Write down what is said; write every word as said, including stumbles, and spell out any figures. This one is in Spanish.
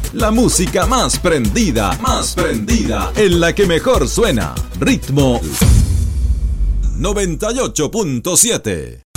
La música más prendida, más prendida, en la que mejor suena. Ritmo noventa y ocho punto siete.